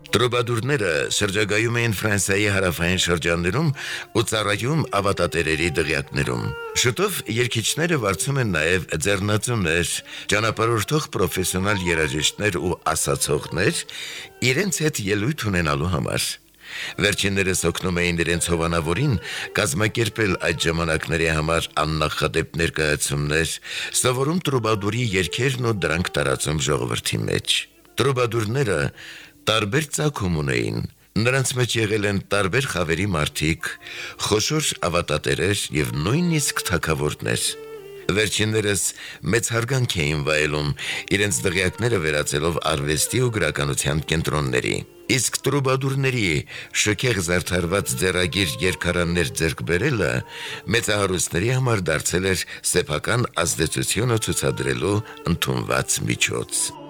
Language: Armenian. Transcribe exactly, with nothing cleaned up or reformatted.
Տրոբադուրները շրջագայում էին Ֆրանսիայի հարավային շրջաններում ու ծառայում ավատատերերի դղյակներում։ Շուտով երգիչները վարձում են նաև ձեռնածուներ, ճանապարհորդող պրոֆեսիոնալ երաժիշտներ ու ասացողներ իրենց հետ ելույթ ունենալու համար։ Վերջիններս օգնում էին իրենց հովանավորին կազմակերպել այդ ժամանակների համար աննախադեպ ներկայացումներ, սովորում տրուբադուրի երգերն ու դրանք տարածում ժողովրդի մեջ։ Տրուբադուրները տարբեր ծագում ունեին, նրանց մեջ եղել են տարբեր խավերի մարդիկ, խոշոր ավատատերեր և նույնիսկ թագավորներ։ Վերջիններս մեծ հարգանք էին վայելում, իրենց դղյակները վերածելով արվեստի ու գրականության կենտրոնների։ Իսկ տրուբադուրների շքեղ զարդարված ձեռագիր երգարաններ ձեռք բերելը մեծահարուստների համար դարձել էր սեփական ազդեցությունը ցուցադրելու ընդունված միջոց։